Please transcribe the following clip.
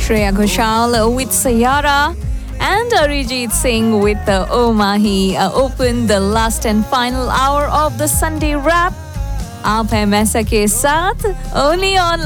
Shreya Ghoshal with Sayara and Arijit Singh with Oh Mahi opened the last and final hour of the Sunday Wrap. आप हैं मैसा के साथ only on